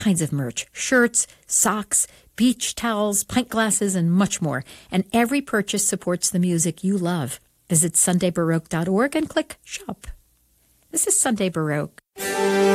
kinds of merch, shirts, socks, beach towels, pint glasses, and much more. And every purchase supports the music you love. Visit SundayBaroque.org and click Shop. This is Sunday Baroque.